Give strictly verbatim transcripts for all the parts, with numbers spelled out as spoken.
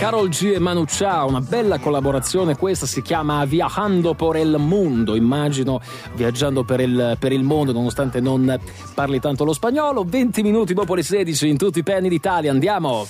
Karol G e Manu Chao, una bella collaborazione questa, si chiama Viajando por el Mundo, immagino viaggiando per il, per il mondo, nonostante non parli tanto lo spagnolo. venti minuti dopo le sedici in tutti i penny d'Italia, andiamo!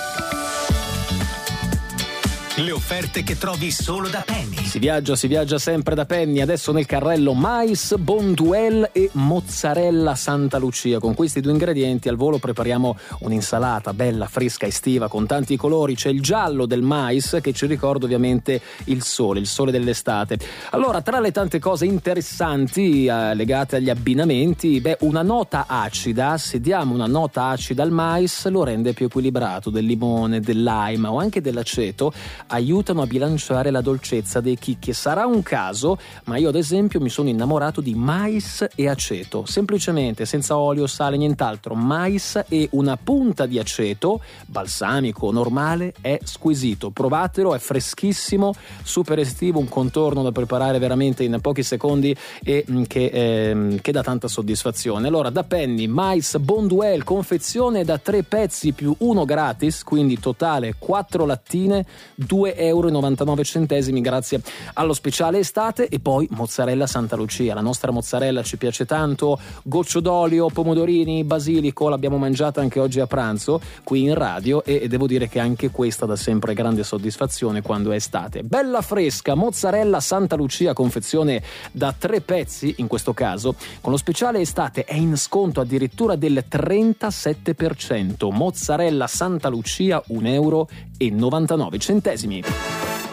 Le offerte che trovi solo da Penny. Si viaggia, si viaggia sempre da Penny. Adesso nel carrello mais, bonduelle e mozzarella Santa Lucia. Con questi due ingredienti al volo prepariamo un'insalata bella, fresca, estiva, con tanti colori. C'è il giallo del mais che ci ricorda ovviamente il sole, il sole dell'estate. Allora, tra le tante cose interessanti eh, legate agli abbinamenti, beh, una nota acida, se diamo una nota acida al mais lo rende più equilibrato, del limone, del lime o anche dell'aceto aiutano a bilanciare la dolcezza dei chicchi. Sarà un caso, ma io ad esempio mi sono innamorato di mais e aceto, semplicemente senza olio, sale, nient'altro. Mais e una punta di aceto, balsamico, normale, è squisito. Provatelo, è freschissimo, super estivo, un contorno da preparare veramente in pochi secondi e che, eh, che dà tanta soddisfazione. Allora, da Penny, mais bonduelle, confezione da tre pezzi più uno gratis, quindi totale quattro lattine, due euro e novantanove centesimi grazie allo speciale estate. E poi mozzarella Santa Lucia, la nostra mozzarella ci piace tanto, goccio d'olio, pomodorini, basilico, l'abbiamo mangiata anche oggi a pranzo qui in radio e devo dire che anche questa dà sempre grande soddisfazione quando è estate. Bella fresca mozzarella Santa Lucia, confezione da tre pezzi in questo caso, con lo speciale estate è in sconto addirittura del trentasette per cento. Mozzarella Santa Lucia un euro e novantanove centesimi.